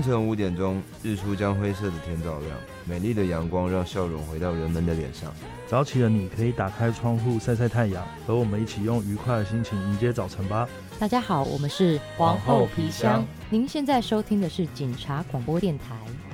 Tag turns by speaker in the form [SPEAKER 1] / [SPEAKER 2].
[SPEAKER 1] 晨5点钟，日出将灰色的天照亮，美丽的阳光让笑容回到人们的脸上。
[SPEAKER 2] 早起的你可以打开窗户晒晒太阳，和我们一起用愉快的心情迎接早晨吧。
[SPEAKER 3] 大家好，我们是皇后皮箱，您现在收听的是警察广播电台。